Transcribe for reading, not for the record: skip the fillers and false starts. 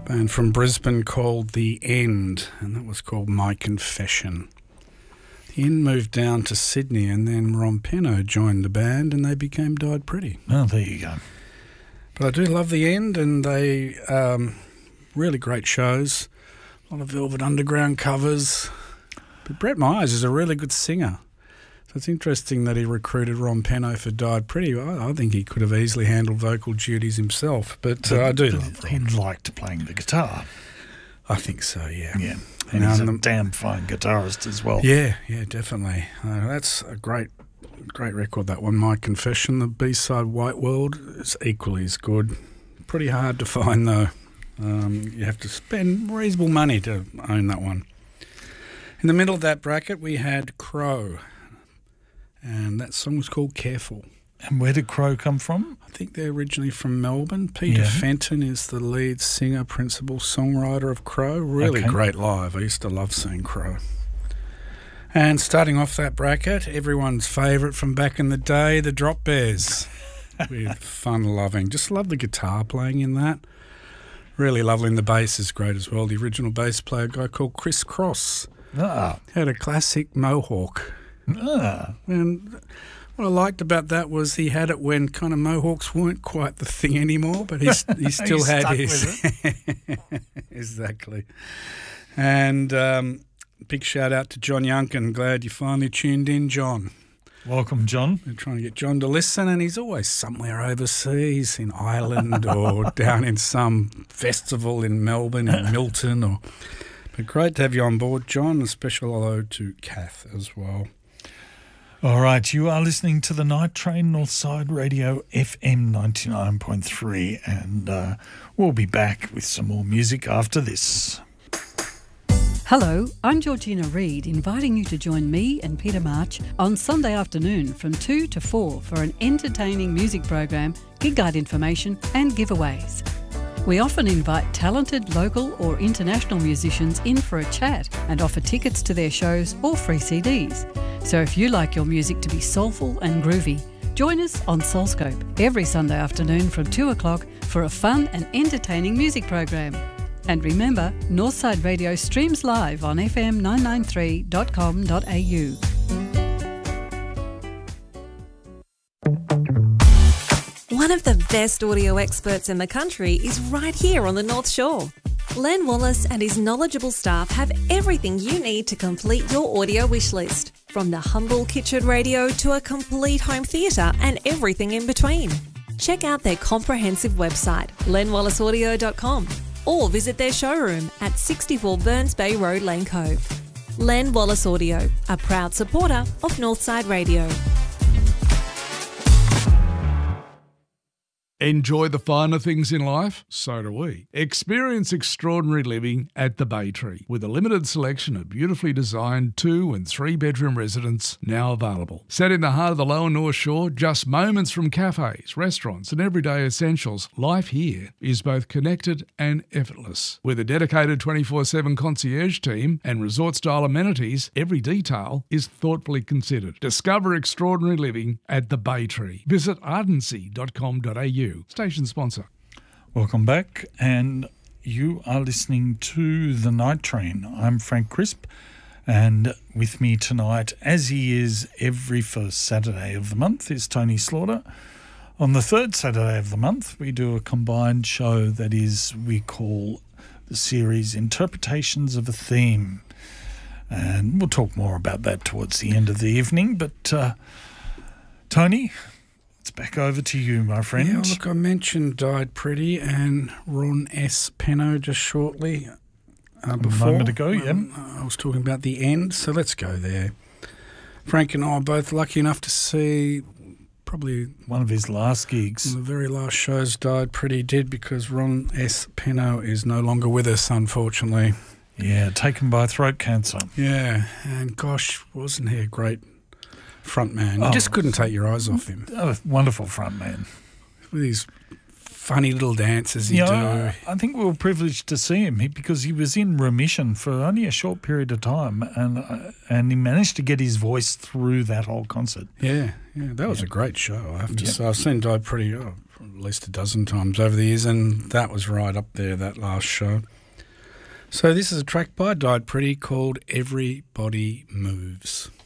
band from Brisbane called The End, and that was called My Confession. The End moved down to Sydney, and then Ron Penno joined the band, and they became Died Pretty. Oh, there you go. But I do love The End, and they really great shows. A lot of Velvet Underground covers. But Brett Myers is a really good singer. So it's interesting that he recruited Ron Penno for Died Pretty. I think he could have easily handled vocal duties himself, but I do love Ron. He liked playing the guitar. I think so, yeah. Yeah, and he's a damn fine guitarist as well. Yeah, definitely. That's a great record, that one, My Confession. The B-side, White World, is equally as good. Pretty hard to find, though. You have to spend reasonable money to own that one. In the middle of that bracket, we had Crow. And that song was called Careful. And where did Crow come from? I think they're originally from Melbourne. Peter Fenton is the lead singer, principal songwriter of Crow. Really great live. I used to love seeing Crow. And starting off that bracket, everyone's favourite from back in the day, the Drop Bears, with Fun Loving. Just love the guitar playing in that. Really lovely, and the bass is great as well. The original bass player, a guy called Chris Cross, had a classic mohawk. And what I liked about that was he had it when kind of mohawks weren't quite the thing anymore, but he still had his. Exactly. And big shout out to John Yunkin. Glad you finally tuned in, John. Welcome, John. We're trying to get John to listen, and he's always somewhere overseas, in Ireland or down in some festival in Melbourne, in Milton. But great to have you on board, John. A special hello to Kath as well. All right, you are listening to the Night Train, Northside Radio, FM 99.3, and we'll be back with some more music after this. Hello, I'm Georgina Reid, inviting you to join me and Peter March on Sunday afternoon from 2 to 4 for an entertaining music program, gig guide information and giveaways. We often invite talented local or international musicians in for a chat and offer tickets to their shows or free CDs. So if you like your music to be soulful and groovy, join us on Soulscope every Sunday afternoon from 2 o'clock for a fun and entertaining music program. And remember, Northside Radio streams live on fm993.com.au. One of the best audio experts in the country is right here on the North Shore. Len Wallace and his knowledgeable staff have everything you need to complete your audio wish list, from the humble kitchen radio to a complete home theatre and everything in between. Check out their comprehensive website, lenwallaceaudio.com, or visit their showroom at 64 Burns Bay Road, Lane Cove. Len Wallace Audio, a proud supporter of Northside Radio. Enjoy the finer things in life? So do we. Experience extraordinary living at the Bay Tree, with a limited selection of beautifully designed 2- and 3-bedroom residences now available. Set in the heart of the Lower North Shore, just moments from cafes, restaurants and everyday essentials, life here is both connected and effortless. With a dedicated 24/7 concierge team and resort-style amenities, every detail is thoughtfully considered. Discover extraordinary living at the Bay Tree. Visit ardency.com.au. Station sponsor. Welcome back, and you are listening to The Night Train. I'm Frank Crisp, and with me tonight, as he is every first Saturday of the month, is Tony Slaughter. On the third Saturday of the month, we do a combined show that is, we call the series Interpretations of a Theme. And we'll talk more about that towards the end of the evening, but Tony, it's back over to you, my friend. Yeah, look, I mentioned Died Pretty and Ron S. Penno just shortly before. A moment ago, yeah. I was talking about The End, so let's go there. Frank and I are both lucky enough to see probably one of his last gigs. One of the very last shows Died Pretty did, because Ron S. Penno is no longer with us, unfortunately. Yeah, taken by throat cancer. Yeah, and gosh, wasn't he a great front man? You just couldn't take your eyes off him. A wonderful front man. With his funny little dances he do. I think we were privileged to see him because he was in remission for only a short period of time, and he managed to get his voice through that whole concert. Yeah, that was a great show, I have to say. I've seen Died Pretty at least a dozen times over the years, and that was right up there, that last show. So this is a track by Died Pretty called Everybody Moves.